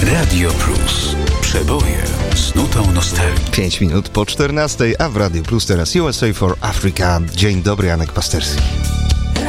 Radio Plus. Przeboje z nutą nostalgii. 5 minut po 14, a w Radio Plus teraz USA for Africa. Dzień dobry, Janek Pasterski.